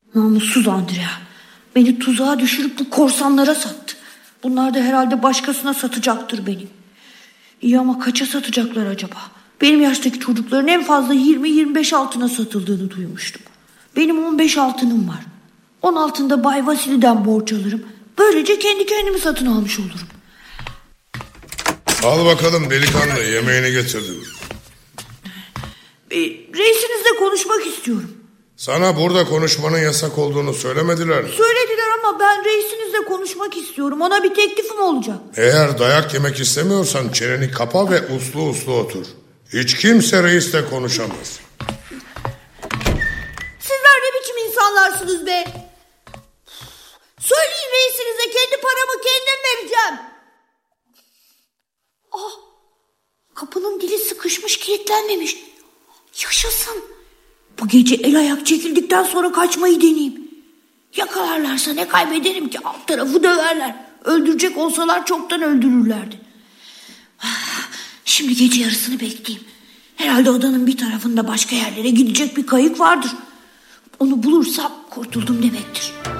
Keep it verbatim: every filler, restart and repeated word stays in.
Namussuz Andrea. Beni tuzağa düşürüp bu korsanlara sattı. Bunlar da herhalde başkasına satacaktır beni. İyi ama kaça satacaklar acaba? Benim yaştaki çocukların en fazla yirmi yirmi beş altına satıldığını duymuştum. Benim on beş altınım var. on altında Bay Vasili'den borç alırım. Böylece kendi kendimi satın almış olurum. Al bakalım delikanlı, yemeğini getirdim. E, reisinizle konuşmak istiyorum. Sana burada konuşmanın yasak olduğunu söylemediler mi? Söylediler ama ben reisinizle konuşmak istiyorum. Ona bir teklifim olacak. Eğer dayak yemek istemiyorsan çeneni kapa ve uslu uslu otur. Hiç kimse reisle konuşamaz. Sizler ne biçim insanlarsınız be? Söyleyin reisinize, kendi paramı kendim vereceğim. Ah, kapının dili sıkışmış, kilitlenmemiş. Yaşasın. Bu gece el ayak çekildikten sonra kaçmayı deneyeyim. Yakalarlarsa ne kaybederim ki? Alt tarafı döverler. Öldürecek olsalar çoktan öldürürlerdi. Şimdi gece yarısını bekleyeyim. Herhalde odanın bir tarafında başka yerlere gidecek bir kayık vardır. Onu bulursam kurtuldum demektir.